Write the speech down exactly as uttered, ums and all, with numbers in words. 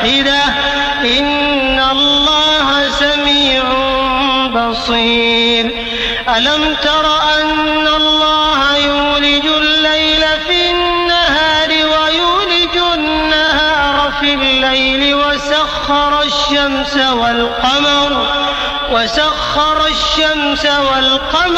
واحدة إن الله سميع بصير. ألم تر أن الله يولج الليل في النهار ويولج النهار في الليل وسخر الشمس والقمر وسخر الشمس والقمر